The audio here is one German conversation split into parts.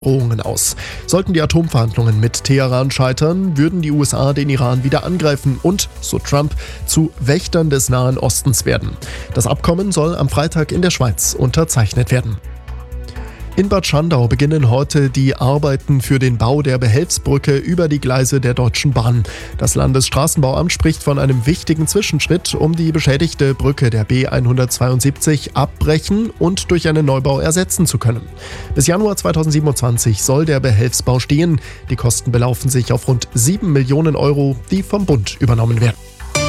Drohungen aus. Sollten die Atomverhandlungen mit Teheran scheitern, würden die USA den Iran wieder angreifen und, so Trump, zu Wächtern des Nahen Ostens werden. Das Abkommen soll am Freitag in der Schweiz unterzeichnet werden. In Bad Schandau beginnen heute die Arbeiten für den Bau der Behelfsbrücke über die Gleise der Deutschen Bahn. Das Landesstraßenbauamt spricht von einem wichtigen Zwischenschritt, um die beschädigte Brücke der B172 abbrechen und durch einen Neubau ersetzen zu können. Bis Januar 2027 soll der Behelfsbau stehen. Die Kosten belaufen sich auf rund 7 Millionen Euro, die vom Bund übernommen werden.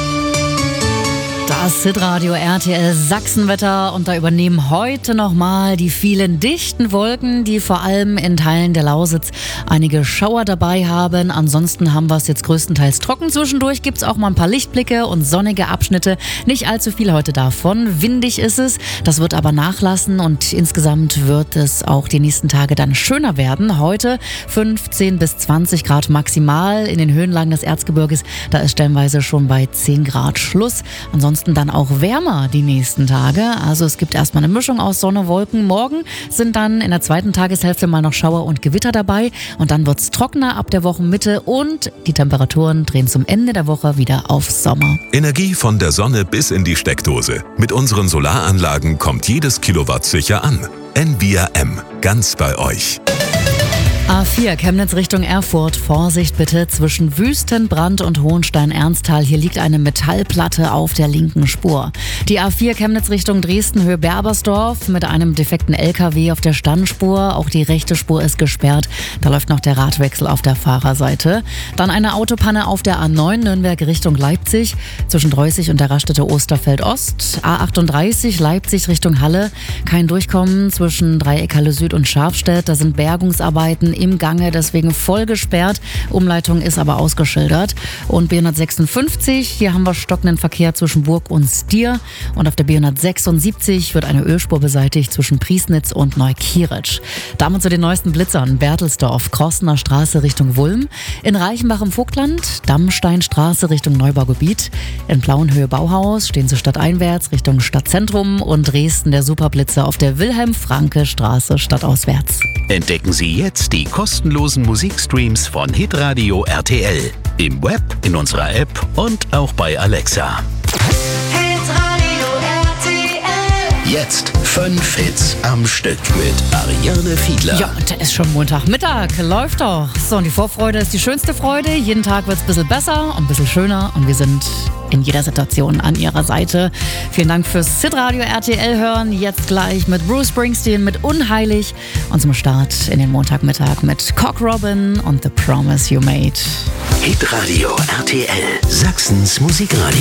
Das Hitradio RTL Sachsenwetter, und da übernehmen heute nochmal die vielen dichten Wolken, die vor allem in Teilen der Lausitz einige Schauer dabei haben. Ansonsten haben wir es jetzt größtenteils trocken. Zwischendurch gibt es auch mal ein paar Lichtblicke und sonnige Abschnitte. Nicht allzu viel heute davon. Windig ist es, das wird aber nachlassen und insgesamt wird es auch die nächsten Tage dann schöner werden. Heute 15 bis 20 Grad maximal in den Höhenlagen des Erzgebirges. Da ist stellenweise schon bei 10 Grad Schluss. Ansonsten dann auch wärmer die nächsten Tage. Also es gibt erstmal eine Mischung aus Sonne, Wolken. Morgen sind dann in der zweiten Tageshälfte mal noch Schauer und Gewitter dabei. Und dann wird es trockener ab der Wochenmitte und die Temperaturen drehen zum Ende der Woche wieder auf Sommer. Energie von der Sonne bis in die Steckdose. Mit unseren Solaranlagen kommt jedes Kilowatt sicher an. Envia M. Ganz bei euch. A4 Chemnitz Richtung Erfurt. Vorsicht bitte zwischen Wüstenbrand und Hohenstein-Ernsthal. Hier liegt eine Metallplatte auf der linken Spur. Die A4 Chemnitz Richtung Dresden Höhe Berbersdorf mit einem defekten LKW auf der Standspur. Auch die rechte Spur ist gesperrt. Da läuft noch der Radwechsel auf der Fahrerseite. Dann eine Autopanne auf der A9 Nürnberg Richtung Leipzig zwischen Dreußig und der Raststätte Osterfeld Ost. A38 Leipzig Richtung Halle. Kein Durchkommen zwischen Dreieckhalle Süd und Schafstedt. Da sind Bergungsarbeiten im Gange, deswegen voll gesperrt. Umleitung ist aber ausgeschildert. Und B156, hier haben wir stockenden Verkehr zwischen Burg und Stier. Und auf der B176 wird eine Ölspur beseitigt zwischen Priesnitz und Neukirch. Damit zu den neuesten Blitzern. Bertelsdorf, Krossener Straße Richtung Wulm. In Reichenbach im Vogtland, Dammsteinstraße Richtung Neubaugebiet. In Plauenhöhe Bauhaus stehen sie stadteinwärts Richtung Stadtzentrum. Und Dresden der Superblitzer auf der Wilhelm-Franke-Straße stadtauswärts. Entdecken Sie jetzt die kostenlosen Musikstreams von Hitradio RTL. Im Web, in unserer App und auch bei Alexa. Hitradio RTL. Jetzt 5 Hits am Stück mit Ariane Fiedler. Ja, und ist schon Montagmittag. Läuft doch. So, und die Vorfreude ist die schönste Freude. Jeden Tag wird es ein bisschen besser und ein bisschen schöner. Und wir sind in jeder Situation an Ihrer Seite. Vielen Dank fürs Hitradio RTL hören. Jetzt gleich mit Bruce Springsteen mit Unheilig. Und zum Start in den Montagmittag mit Cock Robin und The Promise You Made. Hitradio RTL, Sachsens Musikradio.